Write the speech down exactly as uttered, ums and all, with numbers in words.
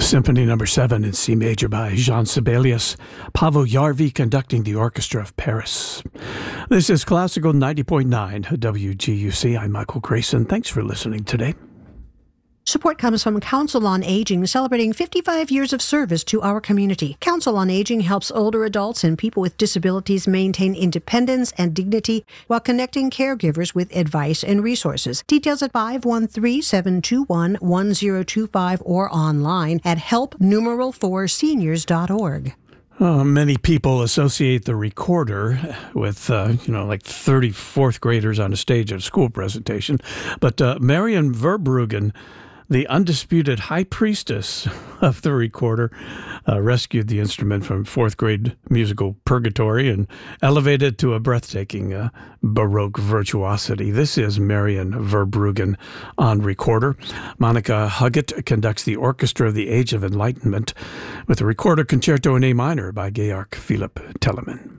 Symphony Number Seven in C Major by Jean Sibelius. Paavo Järvi conducting the Orchestra of Paris. This is Classical ninety point nine W G U C. I'm Michael Grayson. Thanks for listening today. Support comes from Council on Aging, celebrating fifty-five years of service to our community. Council on Aging helps older adults and people with disabilities maintain independence and dignity while connecting caregivers with advice and resources. Details at five one three, seven two one, one zero two five or online at help numeral four seniors dot org. Uh, many people associate the recorder with, uh, you know, like thirty-fourth graders on a stage at a school presentation. But uh, Marian Verbruggen, the undisputed high priestess of the recorder, uh, rescued the instrument from fourth grade musical purgatory and elevated to a breathtaking uh, Baroque virtuosity. This is Marian Verbruggen on recorder. Monica Huggett conducts the Orchestra of the Age of Enlightenment with a recorder concerto in A minor by Georg Philipp Telemann.